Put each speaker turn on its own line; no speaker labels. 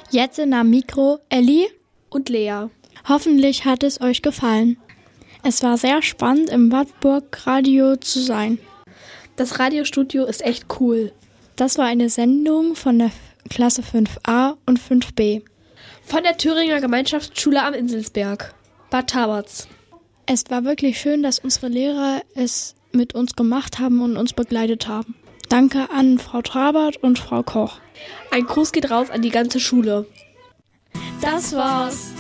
Jetzt in am Mikro Elli
und Lea.
Hoffentlich hat es euch gefallen. Es war sehr spannend, im Wartburg Radio zu sein.
Das Radiostudio ist echt cool.
Das war eine Sendung von der Klasse 5a und 5b.
Von der Thüringer Gemeinschaftsschule am Inselsberg, Bad Taberz.
Es war wirklich schön, dass unsere Lehrer es mit uns gemacht haben und uns begleitet haben. Danke an Frau Trabert und Frau Koch.
Ein Gruß geht raus an die ganze Schule.
Das war's.